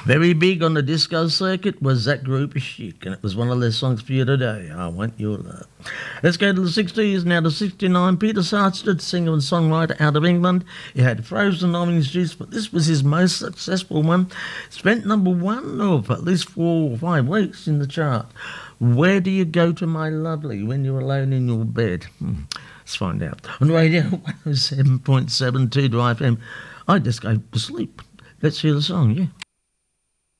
Very big on the disco circuit was that group of Chic, and it was one of their songs for you today, I Want Your Love. Let's go to the 60s, now to 69. Peter Sarstedt, singer and songwriter out of England. He had Frozen Orange Juice, but this was his most successful one. Spent number one for at least 4 or 5 weeks in the chart. Where do you go to, my lovely, when you're alone in your bed? Let's find out. On radio 107.72 to FM, I just go to sleep. Let's hear the song, yeah.